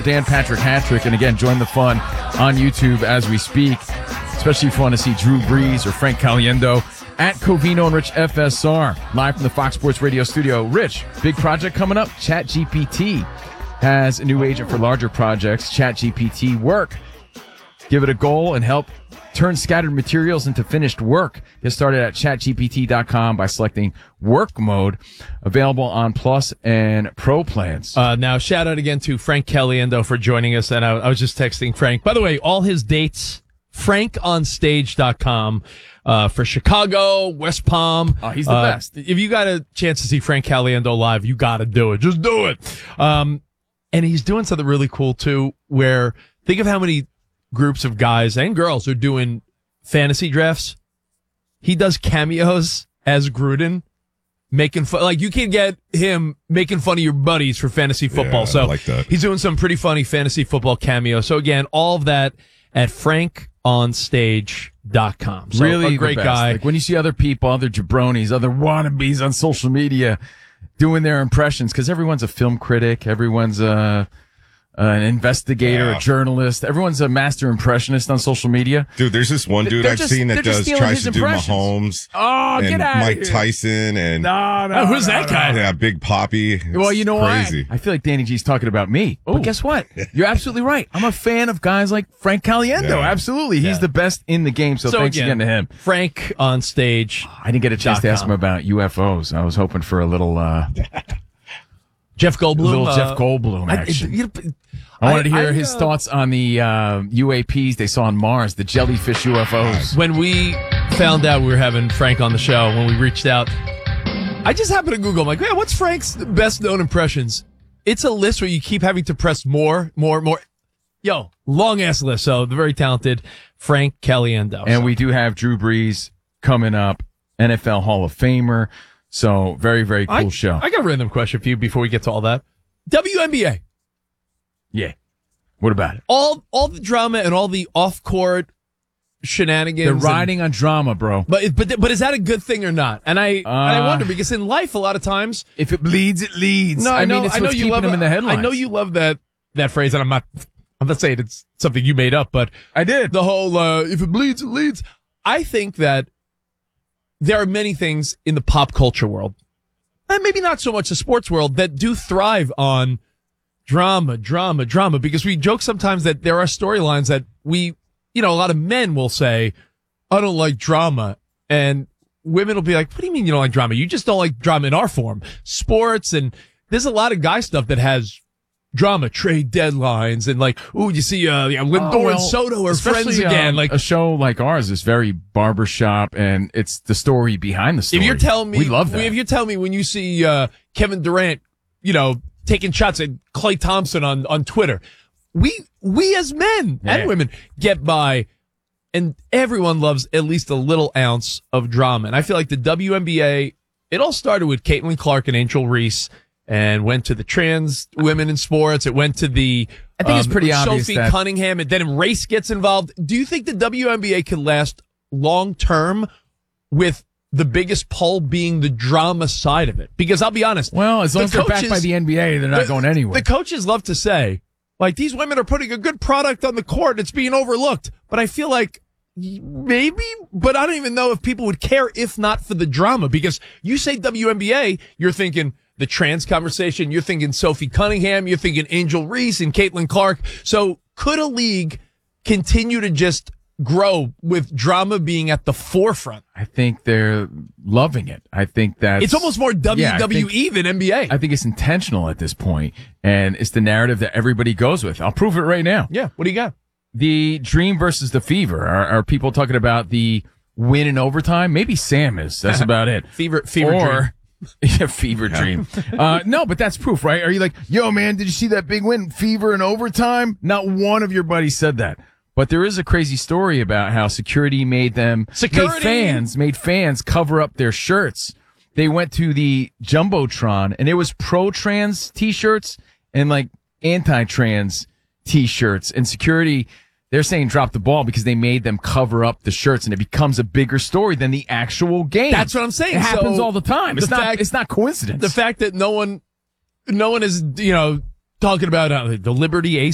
Dan Patrick Hattrick. And again, join the fun on YouTube as we speak, especially if you want to see Drew Brees or Frank Caliendo at Covino and Rich FSR, live from the Fox Sports Radio studio. Rich, big project coming up. ChatGPT has a new agent for larger projects, ChatGPT Work. Give it a goal and help turn scattered materials into finished work. Get started at chatgpt.com by selecting work mode, available on Plus and Pro plans. Now, shout out again to Frank Caliendo for joining us. And I was just texting Frank. By the way, all his dates, frankonstage.com, for Chicago, West Palm. Oh, he's the best. If you got a chance to see Frank Caliendo live, you got to do it. Just do it. And he's doing something really cool, too, where think of how many groups of guys and girls are doing fantasy drafts. He does cameos as Gruden, making fun. Like, you can get him making fun of your buddies for fantasy football. Yeah, so I like that. He's doing some pretty funny fantasy football cameos. So again, all of that at frankonstage.com. So Really a great the best. guy. Like when you see other people, other jabronis, other wannabes on social media doing their impressions, because everyone's a film critic, everyone's an investigator, a journalist. Everyone's a master impressionist on social media. Dude, there's this one dude I've seen that tries to do Mahomes. Oh, and get out Mike of here. Tyson and Who's that guy? Yeah, Big Poppy. Well, you know crazy. what? I feel like Danny G's talking about me. But guess what? You're absolutely right. I'm a fan of guys like Frank Caliendo. Yeah. Absolutely. He's the best in the game. So thanks again to him. Frank on stage. I didn't get a chance to ask him about UFOs. I was hoping for a little Jeff Goldblum. Jeff Goldblum action. I wanted to hear his thoughts on the UAPs they saw on Mars, the jellyfish UFOs. When we found out we were having Frank on the show, when we reached out, I just happened to Google. I'm like, man, what's Frank's best known impressions? It's a list where you keep having to press more. Yo, long ass list. So the very talented Frank Caliendo. And we do have Drew Brees coming up, NFL Hall of Famer. So very, very cool show. I got a random question for you before we get to all that. WNBA. Yeah. What about it? All the drama and all the off-court shenanigans. They're riding on drama, bro. But is that a good thing or not? And I wonder, because in life, a lot of times, if it bleeds, it leads. No, I mean, it's what's keeping them in the headlines. I know you love that phrase, and I'm not saying it's something you made up, but I did. The whole if it bleeds, it leads. I think that there are many things in the pop culture world, and maybe not so much the sports world, that do thrive on drama, because we joke sometimes that there are storylines that a lot of men will say, I don't like drama. And women will be like, what do you mean you don't like drama? You just don't like drama in our form. Sports, and there's a lot of guy stuff that has drama, trade deadlines, and like, ooh, you see, Lindor and Soto are friends again. Like a show like ours is very barbershop, and it's the story behind the story. If you're telling me, we love that. If you're telling me when you see Kevin Durant, taking shots at Klay Thompson on Twitter, we as men and women get by, and everyone loves at least a little ounce of drama. And I feel like the WNBA, it all started with Caitlin Clark and Angel Reese, and went to the trans women in sports. It went to the I think it's pretty obvious Sophie that Cunningham, and then race gets involved. Do you think the WNBA can last long term with the biggest pull being the drama side of it? Because I'll be honest. Well, as long as they're backed by the NBA, they're not going anywhere. The coaches love to say, like, these women are putting a good product on the court. It's being overlooked. But I feel like maybe, but I don't even know if people would care if not for the drama. Because you say WNBA, you're thinking the trans conversation. You're thinking Sophie Cunningham. You're thinking Angel Reese and Caitlin Clark. So could a league continue to just grow with drama being at the forefront? I think they're loving it. I think that it's almost more WWE than NBA. I think it's intentional at this point, and it's the narrative that everybody goes with. I'll prove it right now. Yeah. What do you got? The dream versus the fever. Are people talking about the win in overtime? Maybe Sam is. That's about it. Fever dream. Yeah, fever dream. No, but that's proof, right? Are you like, yo, man, did you see that big win? Fever in overtime? Not one of your buddies said that. But there is a crazy story about how security made fans cover up their shirts. They went to the Jumbotron, and it was pro-trans T-shirts and like anti-trans T-shirts. And security, they're saying drop the ball because they made them cover up the shirts, and it becomes a bigger story than the actual game. That's what I'm saying. It happens all the time. It's not coincidence. The fact that no one is, talking about the Liberty